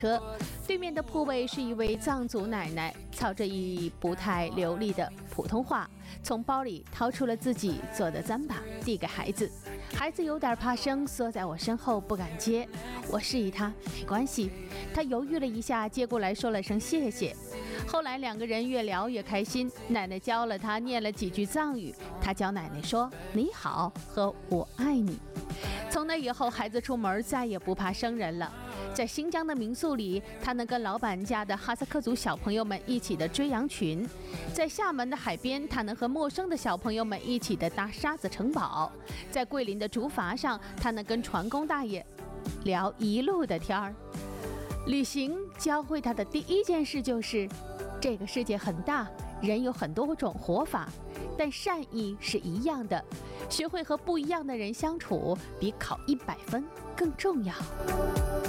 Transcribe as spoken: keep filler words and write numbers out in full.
车，对面的铺位是一位藏族奶奶，操着一不太流利的普通话，从包里掏出了自己做的糌粑，递给孩子。孩子有点怕生，缩在我身后不敢接。我示意他没关系，他犹豫了一下，接过来说了声谢谢。后来两个人越聊越开心，奶奶教了他念了几句藏语，他教奶奶说你好和我爱你。从那以后，孩子出门再也不怕生人了。在新疆的民宿里，他能跟老板家的哈萨克族小朋友们一起的追羊群；在厦门的海边，他能和陌生的小朋友们一起的搭沙子城堡；在桂林的竹筏上，他能跟船工大爷聊一路的天儿。旅行教会他的第一件事就是，这个世界很大，人有很多种活法，但善意是一样的。学会和不一样的人相处，比考一百分更重要。